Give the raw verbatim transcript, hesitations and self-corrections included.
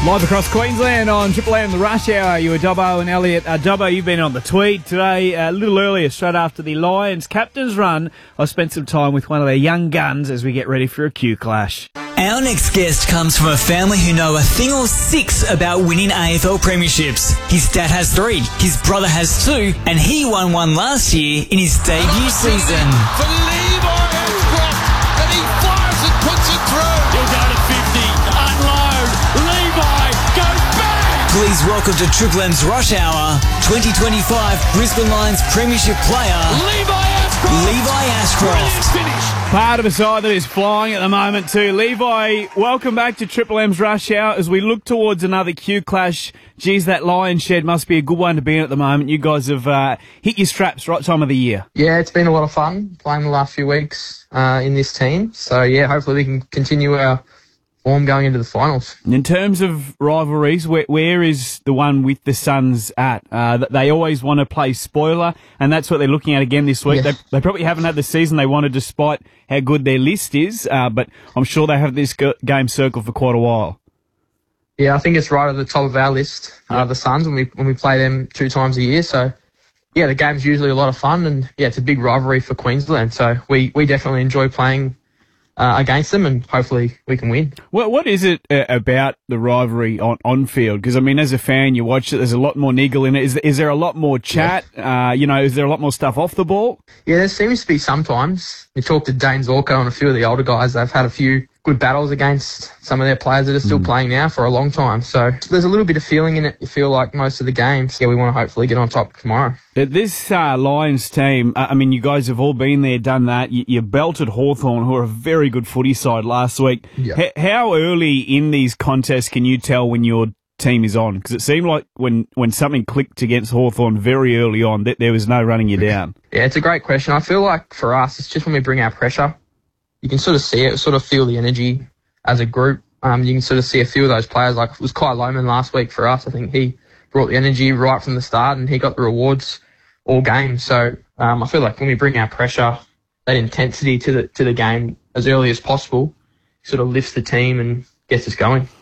Live across Queensland on Triple M, the Rush Hour. You were Dobbo and Elliot. Uh, Dobbo, you've been on the tweet today, uh, a little earlier, straight after the Lions captain's run. I spent some time with one of their young guns as we get ready for a Q Clash. Our next guest comes from a family who know a thing or six about winning A F L premierships. His dad has three, his brother has two, and he won one last year in his debut season. For Levi Ashcroft, and he fires and puts it through. He'll go to fifty, unload, Levi goes back. Please welcome to Triple M's Rush Hour, twenty twenty-five Brisbane Lions premiership player, Levi Ashcroft. Levi Ashcroft. Brilliant finish. Part of a side that is flying at the moment too. Levi, welcome back to Triple M's Rush Hour as we look towards another Q Clash. Geez, that Lion shed must be a good one to be in at the moment. You guys have uh, hit your straps right time of the year. Yeah, it's been a lot of fun playing the last few weeks uh, in this team. So, yeah, hopefully we can continue our form going into the finals. In terms of rivalries, where, where is the one with the Suns at? Uh, they always want to play spoiler, and that's what they're looking at again this week. Yeah. They, they probably haven't had the season they wanted despite how good their list is, uh, but I'm sure they have this go- game circled for quite a while. Yeah, I think it's right at the top of our list, uh, Yep. the Suns, when we when we play them two times a year. So, yeah, the game's usually a lot of fun, and, yeah, it's a big rivalry for Queensland. So we, we definitely enjoy playing Uh, against them, and hopefully we can win. What What is it uh, about the rivalry on, on field? Because, I mean, as a fan, you watch it, there's a lot more niggle in it. Is, is there a lot more chat? Yeah. Uh, you know, is there a lot more stuff off the ball? Yeah, there seems to be sometimes. You talk to Dane Zorko and a few of the older guys, they've had a few good battles against some of their players that are still mm. playing now for a long time. So there's a little bit of feeling in it. You feel like most of the games, yeah, we want to hopefully get on top tomorrow. This uh, Lions team, uh, I mean, you guys have all been there, done that. You, you belted Hawthorn, who are a very good footy side last week. Yeah. H- how early in these contests can you tell when your team is on? Because it seemed like when, when something clicked against Hawthorn very early on, that there was no running you down. Yeah, it's a great question. I feel like for us, it's just when we bring our pressure. You can sort of see it, sort of feel the energy as a group. Um, you can sort of see a few of those players, like it was Kai Lohman last week for us. I think he brought the energy right from the start, and he got the rewards all game. So um, I feel like when we bring our pressure, that intensity to the to the game as early as possible, sort of lifts the team and gets us going.